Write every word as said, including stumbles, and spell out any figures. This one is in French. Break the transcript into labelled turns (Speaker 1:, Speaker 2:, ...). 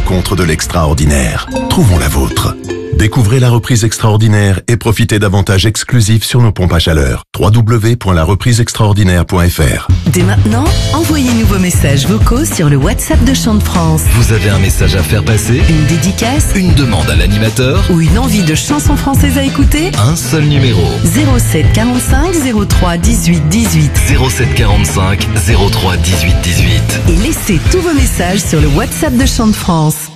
Speaker 1: rencontre de l'extraordinaire. Trouvons la vôtre. Découvrez la reprise extraordinaire et profitez d'avantages exclusifs sur nos pompes à chaleur. w w w point la reprise extraordinaire point f r.
Speaker 2: Dès maintenant, envoyez-nous vos messages vocaux sur le WhatsApp de Chant de France.
Speaker 3: Vous avez un message à faire passer,
Speaker 2: une dédicace,
Speaker 3: une demande à l'animateur
Speaker 2: ou une envie de chanson française à écouter?
Speaker 3: Un seul numéro.
Speaker 2: zéro sept quarante-cinq zéro trois dix-huit dix-huit.
Speaker 3: zéro sept quarante-cinq zéro trois dix-huit dix-huit.
Speaker 2: Et laissez tous vos messages sur le WhatsApp de Chant de France.